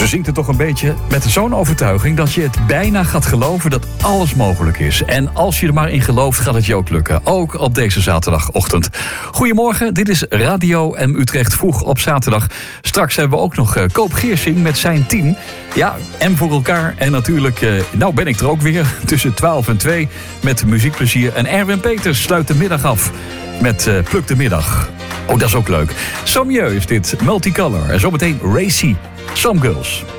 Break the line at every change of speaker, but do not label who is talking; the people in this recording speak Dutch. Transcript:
zingt het toch een beetje met zo'n overtuiging dat je het bijna gaat geloven dat alles mogelijk is. En als je er maar in gelooft, gaat het je ook lukken. Ook op deze zaterdagochtend. Goedemorgen, dit is Radio M Utrecht vroeg op zaterdag. Straks hebben we ook nog Koop Geersing met zijn team. Ja, M voor elkaar. En natuurlijk, nou ben ik er ook weer tussen 12 en 2 met muziekplezier. En Erwin Peters sluit de middag af met Pluk de Middag. Oh, dat is ook leuk. Sommieu is dit, Multicolor. En zometeen Racy, Some Girls.